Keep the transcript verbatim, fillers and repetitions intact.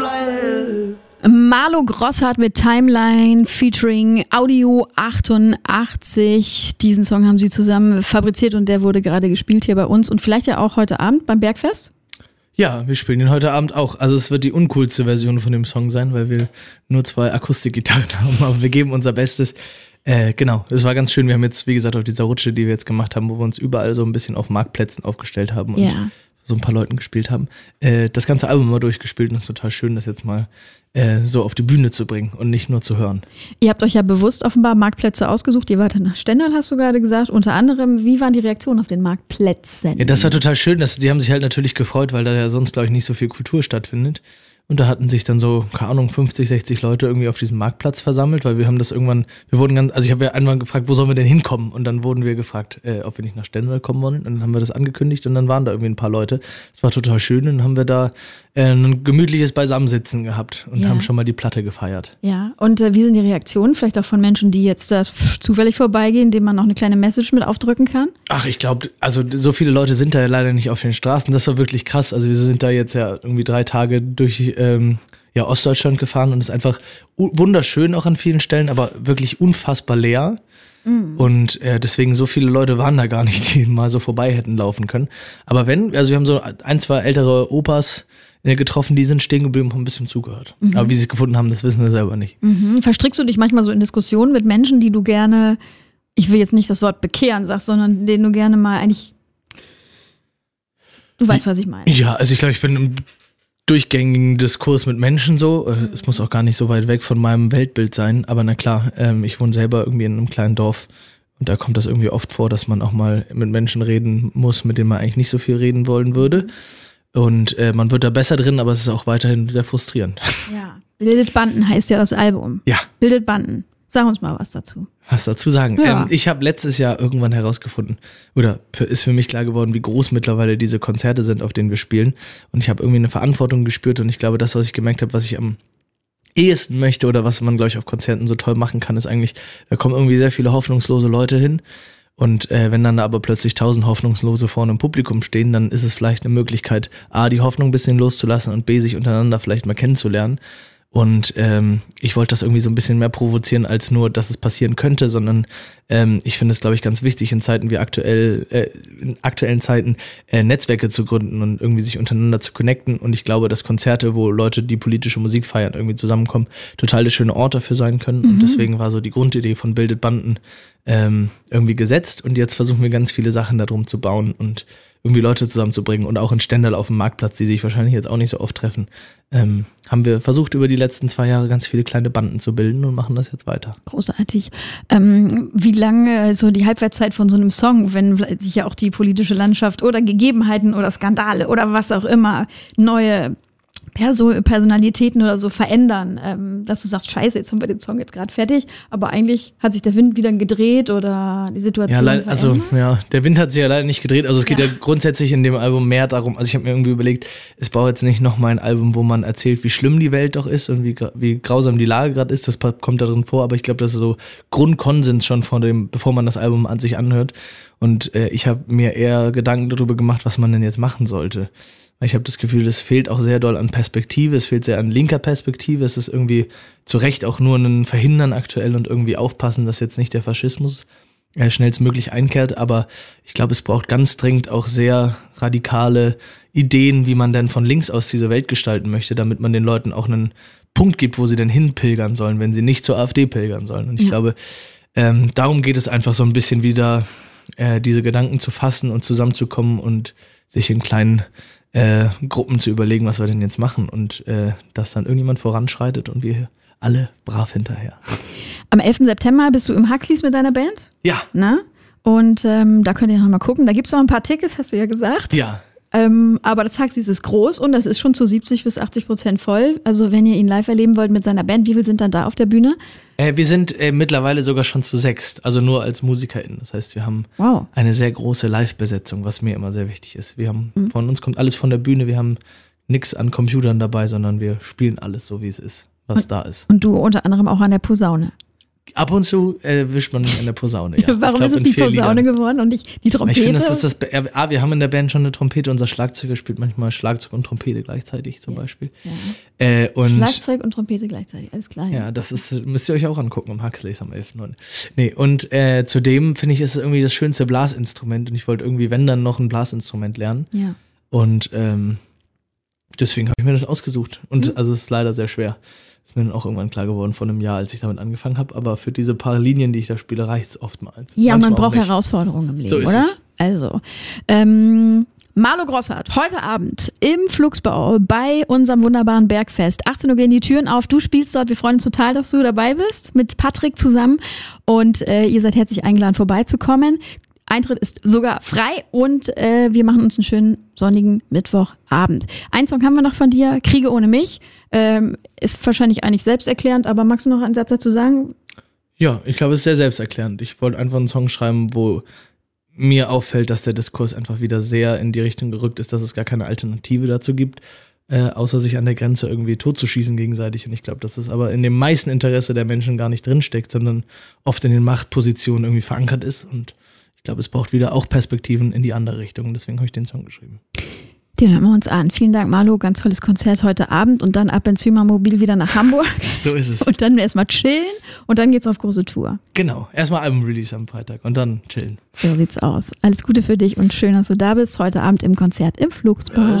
Timeline. Marlo Grossart mit Timeline featuring Audio achtundachtzig. Diesen Song haben sie zusammen fabriziert und der wurde gerade gespielt hier bei uns und vielleicht ja auch heute Abend beim Bergfest. Ja, wir spielen den heute Abend auch. Also es wird die uncoolste Version von dem Song sein, weil wir nur zwei Akustikgitarren haben, aber wir geben unser Bestes. Äh, genau, es war ganz schön. Wir haben jetzt, wie gesagt, auf dieser Rutsche, die wir jetzt gemacht haben, wo wir uns überall so ein bisschen auf Marktplätzen aufgestellt haben und ja. so ein paar Leuten gespielt haben, äh, das ganze Album mal durchgespielt und es ist total schön, das jetzt mal äh, so auf die Bühne zu bringen und nicht nur zu hören. Ihr habt euch ja bewusst offenbar Marktplätze ausgesucht. Ihr wart nach Stendal, hast du gerade gesagt. Unter anderem, wie waren die Reaktionen auf den Marktplätzen? Ja, das war total schön. Das, die haben sich halt natürlich gefreut, weil da ja sonst, glaube ich, nicht so viel Kultur stattfindet. Und da hatten sich dann so, keine Ahnung, fünfzig, sechzig Leute irgendwie auf diesem Marktplatz versammelt, weil wir haben das irgendwann, wir wurden ganz, also ich habe ja einmal gefragt, wo sollen wir denn hinkommen? Und dann wurden wir gefragt, äh, ob wir nicht nach Stendal kommen wollen. Und dann haben wir das angekündigt und dann waren da irgendwie ein paar Leute. Das war total schön und dann haben wir da äh, ein gemütliches Beisammensitzen gehabt und ja. haben schon mal die Platte gefeiert. Ja, und äh, wie sind die Reaktionen? Vielleicht auch von Menschen, die jetzt da pff, zufällig vorbeigehen, denen man noch eine kleine Message mit aufdrücken kann? Ach, ich glaube, also so viele Leute sind da ja leider nicht auf den Straßen. Das war wirklich krass. Also wir sind da jetzt ja irgendwie drei Tage durch ähm, ja, Ostdeutschland gefahren und es ist einfach wunderschön auch an vielen Stellen, aber wirklich unfassbar leer. Mm. Und äh, deswegen so viele Leute waren da gar nicht, die mal so vorbei hätten laufen können. Aber wenn, also wir haben so ein, zwei ältere Opas äh, getroffen, die sind stehen geblieben und haben ein bisschen zugehört. Mhm. Aber wie sie es gefunden haben, das wissen wir selber nicht. Mhm. Verstrickst du dich manchmal so in Diskussionen mit Menschen, die du gerne, ich will jetzt nicht das Wort bekehren sagst, sondern denen du gerne mal eigentlich, du weißt, was ich meine. Ja, also ich glaube, ich bin im durchgängigen Diskurs mit Menschen so. Es muss auch gar nicht so weit weg von meinem Weltbild sein, aber na klar, ähm, ich wohne selber irgendwie in einem kleinen Dorf und da kommt das irgendwie oft vor, dass man auch mal mit Menschen reden muss, mit denen man eigentlich nicht so viel reden wollen würde. Und äh, man wird da besser drin, aber es ist auch weiterhin sehr frustrierend. Ja, Bildet Banden heißt ja das Album. Ja. Bildet Banden. Sag uns mal was dazu. Was dazu sagen. Ja. Ähm, ich habe letztes Jahr irgendwann herausgefunden, oder für, ist für mich klar geworden, wie groß mittlerweile diese Konzerte sind, auf denen wir spielen. Und ich habe irgendwie eine Verantwortung gespürt und ich glaube, das, was ich gemerkt habe, was ich am ehesten möchte oder was man, glaube ich, auf Konzerten so toll machen kann, ist eigentlich, da kommen irgendwie sehr viele hoffnungslose Leute hin. Und äh, wenn dann aber plötzlich tausend Hoffnungslose vorne im Publikum stehen, dann ist es vielleicht eine Möglichkeit, A, die Hoffnung ein bisschen loszulassen und B, sich untereinander vielleicht mal kennenzulernen. Und ähm, ich wollte das irgendwie so ein bisschen mehr provozieren, als nur, dass es passieren könnte, sondern ähm, ich finde es, glaube ich, ganz wichtig, in Zeiten wie aktuell, äh, in aktuellen Zeiten äh, Netzwerke zu gründen und irgendwie sich untereinander zu connecten. Und ich glaube, dass Konzerte, wo Leute, die politische Musik feiern, irgendwie zusammenkommen, total der schöne Ort dafür sein können. Mhm. Und deswegen war so die Grundidee von Bildet Banden ähm, irgendwie gesetzt. Und jetzt versuchen wir ganz viele Sachen darum zu bauen und irgendwie Leute zusammenzubringen und auch in Stendal auf dem Marktplatz, die sich wahrscheinlich jetzt auch nicht so oft treffen, ähm, haben wir versucht, über die letzten zwei Jahre ganz viele kleine Banden zu bilden und machen das jetzt weiter. Großartig. Ähm, wie lange so die Halbwertszeit von so einem Song, wenn sich ja auch die politische Landschaft oder Gegebenheiten oder Skandale oder was auch immer, neue Perso- Personalitäten oder so verändern, ähm, dass du sagst, scheiße, jetzt haben wir den Song jetzt gerade fertig, aber eigentlich hat sich der Wind wieder gedreht oder die Situation ja, leid, also ja, der Wind hat sich ja leider nicht gedreht, also es geht ja, ja grundsätzlich in dem Album mehr darum, also ich habe mir irgendwie überlegt, es braucht jetzt nicht nochmal ein Album, wo man erzählt, wie schlimm die Welt doch ist und wie, wie grausam die Lage gerade ist, das kommt da drin vor, aber ich glaube, das ist so Grundkonsens schon von dem, bevor man das Album an sich anhört und äh, ich habe mir eher Gedanken darüber gemacht, was man denn jetzt machen sollte. Ich habe das Gefühl, es fehlt auch sehr doll an Perspektive, es fehlt sehr an linker Perspektive, es ist irgendwie zu Recht auch nur ein Verhindern aktuell und irgendwie aufpassen, dass jetzt nicht der Faschismus äh, schnellstmöglich einkehrt, aber ich glaube, es braucht ganz dringend auch sehr radikale Ideen, wie man denn von links aus diese Welt gestalten möchte, damit man den Leuten auch einen Punkt gibt, wo sie denn hinpilgern sollen, wenn sie nicht zur AfD pilgern sollen. Und ich ja. glaube, ähm, darum geht es einfach so ein bisschen wieder, äh, diese Gedanken zu fassen und zusammenzukommen und sich in kleinen Äh, Gruppen zu überlegen, was wir denn jetzt machen und äh, dass dann irgendjemand voranschreitet und wir alle brav hinterher. Am elften September bist du im Huxleys mit deiner Band? Ja. Na? Und ähm, da könnt ihr noch mal gucken. Da gibt es noch ein paar Tickets, hast du ja gesagt. Ja. Ähm, aber das Huxleys ist groß und das ist schon zu siebzig bis achtzig Prozent voll. Also wenn ihr ihn live erleben wollt mit seiner Band, wie viele sind dann da auf der Bühne? Äh, wir sind äh, mittlerweile sogar schon zu sechst, also nur als MusikerInnen. Das heißt, wir haben wow. eine sehr große Live-Besetzung, was mir immer sehr wichtig ist. Wir haben, mhm. von uns kommt alles von der Bühne, wir haben nichts an Computern dabei, sondern wir spielen alles so, wie es ist, was und, da ist. Und du unter anderem auch an der Posaune. Ab und zu äh, wischt man mich an der Posaune, ja. Warum glaub, ist es die Posaune Liedern. geworden und nicht die Trompete? Ich finde, das ist das. Be- ah, wir haben in der Band schon eine Trompete. Unser Schlagzeuger spielt manchmal Schlagzeug und Trompete gleichzeitig zum Ja. Beispiel. Ja. Äh, und Schlagzeug und Trompete gleichzeitig, alles klar. ja, das ist, müsst ihr euch auch angucken im Huxleys am elften neunten Nee, und äh, zudem finde ich, ist es irgendwie das schönste Blasinstrument und ich wollte irgendwie, wenn dann, noch ein Blasinstrument lernen. Ja. Und ähm, deswegen habe ich mir das ausgesucht. Und Mhm. also es ist leider sehr schwer. Ist mir dann auch irgendwann klar geworden vor einem Jahr, als ich damit angefangen habe. Aber für diese paar Linien, die ich da spiele, reicht es oftmals. Ja, Manchmal man auch braucht nicht. Herausforderungen im Leben, So ist oder? es. Also, ähm, Marlo Grossart, heute Abend im Flugsbau bei unserem wunderbaren Bergfest. achtzehn Uhr gehen die Türen auf, du spielst dort. Wir freuen uns total, dass du dabei bist, mit Patrick zusammen. Und äh, ihr seid herzlich eingeladen, vorbeizukommen. Eintritt ist sogar frei und äh, wir machen uns einen schönen sonnigen Mittwochabend. Einen Song haben wir noch von dir, Kriege ohne mich. Ähm, ist wahrscheinlich eigentlich selbsterklärend, aber magst du noch einen Satz dazu sagen? Ja, ich glaube, es ist sehr selbsterklärend. Ich wollte einfach einen Song schreiben, wo mir auffällt, dass der Diskurs einfach wieder sehr in die Richtung gerückt ist, dass es gar keine Alternative dazu gibt, äh, außer sich an der Grenze irgendwie totzuschießen gegenseitig. Und ich glaube, dass das aber in dem meisten Interesse der Menschen gar nicht drinsteckt, sondern oft in den Machtpositionen irgendwie verankert ist. Und ich glaube, es braucht wieder auch Perspektiven in die andere Richtung. Deswegen habe ich den Song geschrieben. Den hören wir uns an. Vielen Dank, Marlo. Ganz tolles Konzert heute Abend und dann ab ins Hümer-Mobil wieder nach Hamburg. So ist es. Und dann erstmal chillen und dann geht's auf große Tour. Genau. Erstmal Album-Release am Freitag und dann chillen. So sieht's aus. Alles Gute für dich und schön, dass du da bist. Heute Abend im Konzert im Flugsbau.